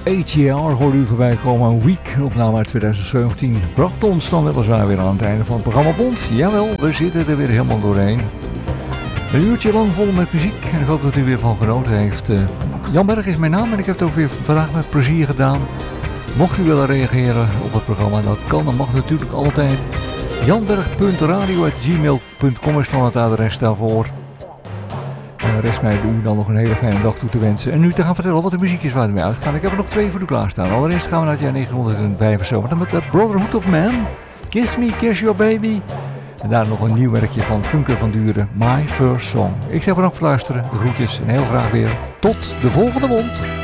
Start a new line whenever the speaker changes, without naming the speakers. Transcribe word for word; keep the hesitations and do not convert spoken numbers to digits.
Eight Year hoorde u voorbij komen, een week, opname uit twintig zeventien. Bracht ons dan weliswaar weer aan het einde van het programma Bond. Jawel, we zitten er weer helemaal doorheen. Een uurtje lang vol met muziek en ik hoop dat u weer van genoten heeft. Uh, Jan Berg is mijn naam en ik heb het ook weer vandaag met plezier gedaan. Mocht u willen reageren op het programma, dat kan, dan mag natuurlijk altijd. janberg punt radio at gmail punt com is dan het adres daarvoor. En de rest mij u dan nog een hele fijne dag toe te wensen. En nu te gaan vertellen wat de muziek is waar we mee uitgaan. Ik heb er nog twee voor u klaarstaan. Allereerst gaan we naar het jaar negentien vijfenzeventig met The Brotherhood of Man. Kiss Me, Kiss Your Baby. En daar nog een nieuw werkje van Funke van Duren, My First Song. Ik zeg bedankt voor het luisteren, de groetjes en heel graag weer tot de volgende mond.